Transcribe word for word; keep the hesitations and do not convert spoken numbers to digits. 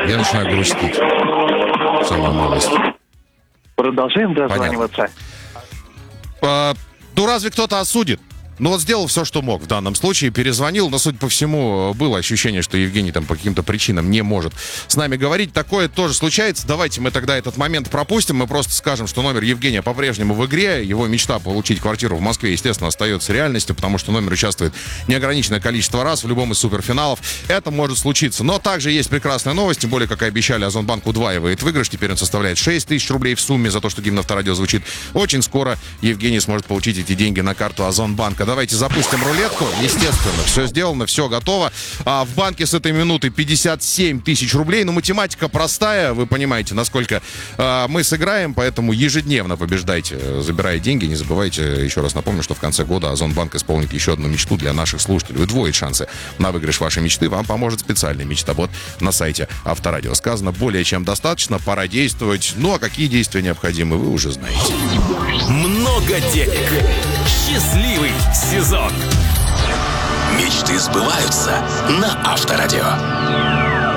Я начинаю грустить. Самая малость. Продолжаем дозваниваться. А, ну, разве кто-то осудит? Ну, вот сделал все, что мог в данном случае, перезвонил, но, судя по всему, было ощущение, что Евгений там по каким-то причинам не может с нами говорить. Такое тоже случается. Давайте мы тогда этот момент пропустим. Мы просто скажем, что номер Евгения по-прежнему в игре. Его мечта получить квартиру в Москве, естественно, остается реальностью, потому что номер участвует неограниченное количество раз в любом из суперфиналов. Это может случиться. Но также есть прекрасная новость, тем более, как и обещали, Озонбанк удваивает выигрыш. Теперь он составляет шесть тысяч рублей в сумме за то, что гимн Авторадио звучит. Очень скоро Евгений сможет получить эти деньги на карту Озонбанка. Давайте запустим рулетку. Естественно, все сделано, все готово. А в банке с этой минуты пятьдесят семь тысяч рублей. Ну, математика простая. Вы понимаете, насколько а, мы сыграем. Поэтому ежедневно побеждайте, забирая деньги. Не забывайте, еще раз напомню, что в конце года Озонбанк исполнит еще одну мечту для наших слушателей. Удвоит шансы на выигрыш вашей мечты. Вам поможет специальный мечтобот на сайте Авторадио. Сказано более чем достаточно. Пора действовать. Ну, а какие действия необходимы, вы уже знаете. Много денег. Счастливый сезон. Мечты сбываются на Авторадио.